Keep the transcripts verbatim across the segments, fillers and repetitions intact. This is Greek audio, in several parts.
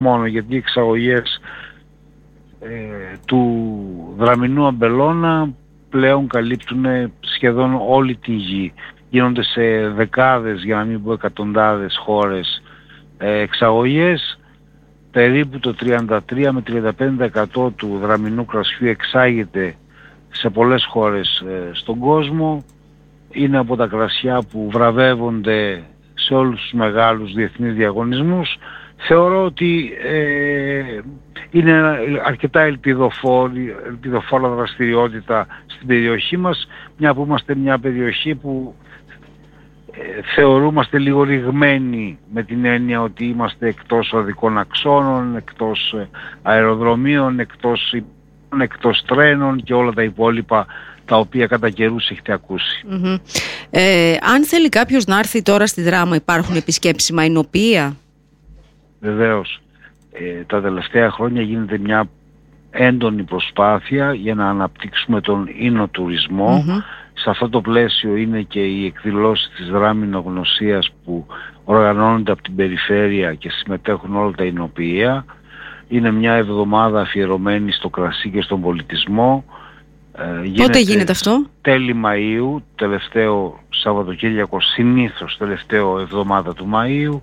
μόνο, γιατί οι εξαγωγές ε, του δραμηνού αμπελώνα πλέον καλύπτουν σχεδόν όλη τη γη. Γίνονται σε δεκάδες, για να μην πω εκατοντάδες χώρες ε, εξαγωγές. Περίπου το τριάντα τρία με τριάντα πέντε τοις εκατό του δραμηνού κρασιού εξάγεται σε πολλές χώρες ε, στον κόσμο. Είναι από τα κρασιά που βραβεύονται σε όλους τους μεγάλους διεθνείς διαγωνισμούς. Θεωρώ ότι ε, είναι αρκετά ελπιδοφόρη, ελπιδοφόρα δραστηριότητα στην περιοχή μας, μια που είμαστε μια περιοχή που ε, θεωρούμαστε λίγο ρηγμένοι, με την έννοια ότι είμαστε εκτός οδικών αξώνων, εκτός αεροδρομίων, εκτός, εκτός τρένων και όλα τα υπόλοιπα τα οποία κατά καιρούς έχετε ακούσει. Mm-hmm. Ε, αν θέλει κάποιος να έρθει τώρα στη Δράμα, υπάρχουν επισκέψιμα εινοποιεία? Βεβαίως. Ε, τα τελευταία χρόνια γίνεται μια έντονη προσπάθεια για να αναπτύξουμε τον ίνοτουρισμό. Mm-hmm. Σε αυτό το πλαίσιο είναι και οι εκδηλώσεις της Δράμινογνωσίας που οργανώνονται από την περιφέρεια και συμμετέχουν όλα τα εινοποιεία. Είναι μια εβδομάδα αφιερωμένη στο κρασί και στον πολιτισμό. Ε, γίνεται Πότε γίνεται αυτό? Τέλη Μαΐου, τελευταίο Σαββατοκύριακο, συνήθως τελευταίο εβδομάδα του Μαΐου,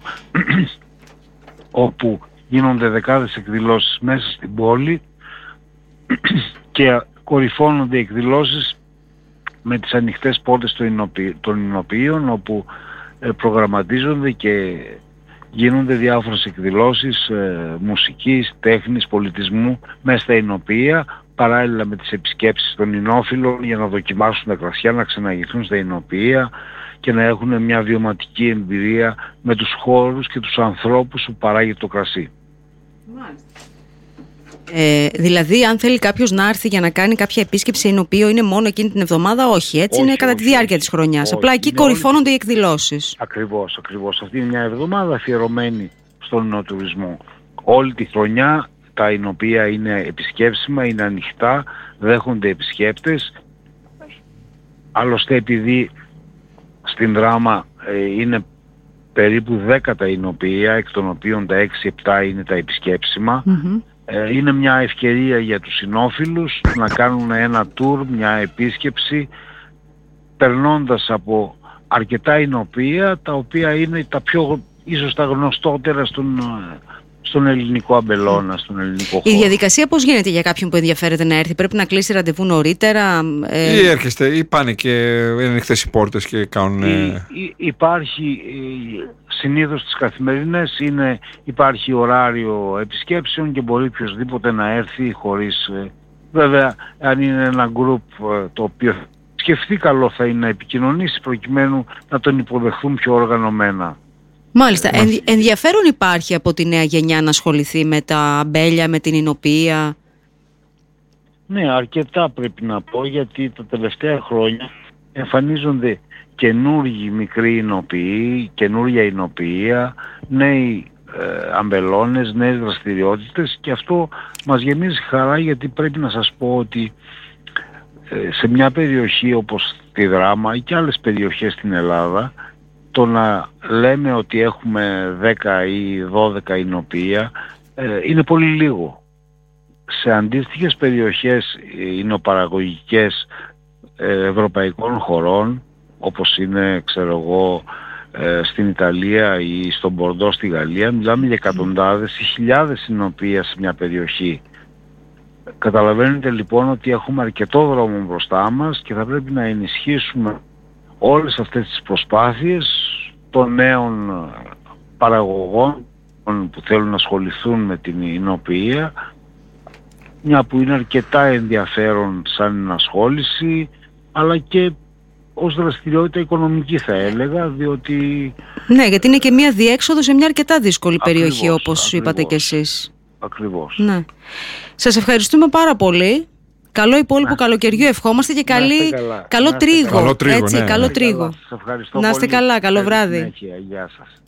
όπου γίνονται δεκάδες εκδηλώσεις μέσα στην πόλη και κορυφώνονται οι εκδηλώσεις με τις ανοιχτές πόρτες των εινοποιείων, όπου προγραμματίζονται και γίνονται διάφορες εκδηλώσεις ε, μουσικής, τέχνης, πολιτισμού μέσα στα εινοποιεία, παράλληλα με τις επισκέψεις των εινόφιλων για να δοκιμάσουν τα κρασιά, να ξαναγηθούν στα εινοποιεία και να έχουν μια βιωματική εμπειρία με τους χώρους και τους ανθρώπους που παράγει το κρασί. Ε, δηλαδή, αν θέλει κάποιος να έρθει για να κάνει κάποια επίσκεψη σε εινοποιείο, είναι μόνο εκείνη την εβδομάδα? Όχι, έτσι όχι, είναι κατά όχι, τη διάρκεια όχι, της χρονιάς. Όχι, απλά εκεί κορυφώνονται όλη... οι εκδηλώσεις. Ακριβώς, ακριβώς. Αυτή είναι μια εβδομάδα αφιερωμένη στον εινοτουρισμό. Όλη τη χρονιά τα εινοποιεία είναι επισκέψιμα, είναι ανοιχτά, δέχονται επισκέπτες. Άλλωστε, επειδή στην Δράμα ε, είναι περίπου δέκα τα εινοποιεία, εκ των οποίων τα έξι επτά είναι τα επισκέψιμα, mm-hmm. ε, είναι μια ευκαιρία για τους εινόφιλους να κάνουν ένα tour, μια επίσκεψη, περνώντας από αρκετά εινοποιεία, τα οποία είναι τα πιο, ίσως τα γνωστότερα στον, στον ελληνικό αμπελώνα, στον ελληνικό χώρο. Η διαδικασία πώς γίνεται για κάποιον που ενδιαφέρεται να έρθει? Πρέπει να κλείσει ραντεβού νωρίτερα? Ε... Ή έρχεστε ή πάνε και είναι ανοιχτές οι πόρτες και κάνουν... Ή, ή, υπάρχει συνήθως τις καθημερινές, είναι, υπάρχει ωράριο επισκέψεων και μπορεί οποιοσδήποτε να έρθει χωρίς... Βέβαια, αν είναι ένα γκρουπ το οποίο σκεφτεί, καλό θα είναι να επικοινωνήσει προκειμένου να τον υποδεχθούν πιο οργανωμένα. Μάλιστα. Ε, Εν, ενδιαφέρον υπάρχει από τη νέα γενιά να ασχοληθεί με τα αμπέλια, με την εινοποιεία? Ναι, αρκετά πρέπει να πω, γιατί τα τελευταία χρόνια εμφανίζονται καινούργιοι μικροί εινοποιοί, καινούργια εινοποιεία, νέοι ε, αμπελώνες, νέες δραστηριότητες, και αυτό μας γεμίζει χαρά, γιατί πρέπει να σας πω ότι ε, σε μια περιοχή όπως τη Δράμα ή και άλλες περιοχές στην Ελλάδα, το να λέμε ότι έχουμε δέκα ή δώδεκα εινοποιεία ε, είναι πολύ λίγο. Σε αντίστοιχες περιοχές εινοπαραγωγικές ε, ευρωπαϊκών χωρών, όπως είναι, ξέρω εγώ, ε, στην Ιταλία ή στον Μπορντό στη Γαλλία, μιλάμε για εκατοντάδες ή χιλιάδες εινοποιεία σε μια περιοχή. Καταλαβαίνετε λοιπόν ότι έχουμε αρκετό δρόμο μπροστά μας και θα πρέπει να ενισχύσουμε όλες αυτές τις προσπάθειες των νέων παραγωγών που θέλουν να ασχοληθούν με την εινοποιεία, μια που είναι αρκετά ενδιαφέρον σαν ενασχόληση, αλλά και ως δραστηριότητα οικονομική θα έλεγα, διότι... Ναι, γιατί είναι και μια διέξοδο σε μια αρκετά δύσκολη ακριβώς, περιοχή, όπως ακριβώς, είπατε κι εσείς. Ακριβώς. Ναι. Σας ευχαριστούμε πάρα πολύ. Καλό υπόλοιπο καλοκαιριού ευχόμαστε και καλή... καλό τρίγο. Καλό τρίγο, έτσι, ναι, καλό ναι. τρίγο. Σας ευχαριστώ να είστε πολύ. καλά, καλό βράδυ. Γεια σας.